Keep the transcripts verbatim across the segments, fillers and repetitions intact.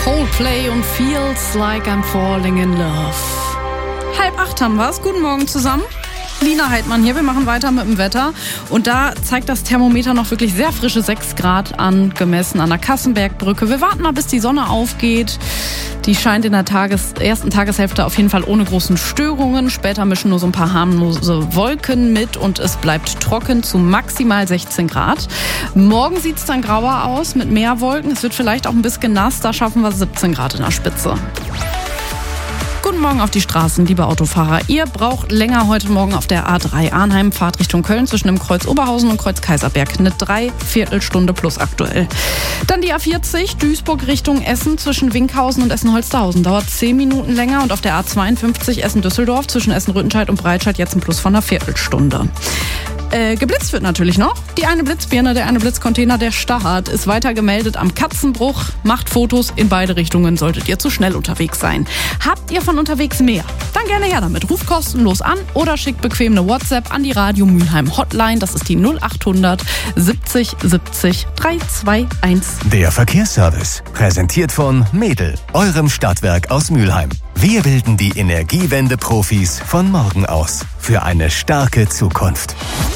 Coldplay und Feels Like I'm Falling in Love. Halb acht haben wir's. Guten Morgen zusammen. Lina Heidmann hier, wir machen weiter mit dem Wetter und da zeigt das Thermometer noch wirklich sehr frische sechs Grad an, gemessen an der Kassenbergbrücke. Wir warten mal, bis die Sonne aufgeht. Die scheint in der Tages-, ersten Tageshälfte auf jeden Fall ohne großen Störungen. Später mischen nur so ein paar harmlose Wolken mit und es bleibt trocken zu maximal sechzehn Grad. Morgen sieht's dann grauer aus mit mehr Wolken. Es wird vielleicht auch ein bisschen nass, da schaffen wir siebzehn Grad in der Spitze. Guten Morgen auf die Straßen, liebe Autofahrer. Ihr braucht länger heute Morgen auf der A drei Arnheim, Fahrt Richtung Köln zwischen dem Kreuz Oberhausen und Kreuz Kaiserberg. Eine Dreiviertelstunde plus aktuell. Dann die A vierzig, Duisburg Richtung Essen zwischen Winkhausen und Essen-Holsterhausen. Dauert zehn Minuten länger und auf der A zweiundfünfzig Essen-Düsseldorf zwischen Essen-Rüttenscheid und Breitscheid jetzt ein Plus von einer Viertelstunde. Äh, geblitzt wird natürlich noch. Die eine Blitzbirne, der eine Blitzcontainer, der Stachart, ist weiter gemeldet am Katzenbruch. Macht Fotos in beide Richtungen, solltet ihr zu schnell unterwegs sein. Habt ihr von unterwegs mehr? Dann gerne her damit. Ruft kostenlos an oder schickt bequem eine WhatsApp an die Radio Mülheim Hotline. Das ist die null achthundert siebzig siebzig dreihunderteinundzwanzig. Der Verkehrsservice, präsentiert von Mädel, eurem Stadtwerk aus Mülheim. Wir bilden die Energiewende-Profis von morgen aus für eine starke Zukunft.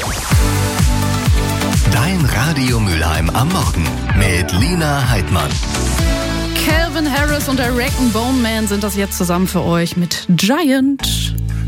Dein Radio Mülheim am Morgen mit Lina Heidmann. Calvin Harris und der Wreck and Bone Man sind das jetzt zusammen für euch mit Giant.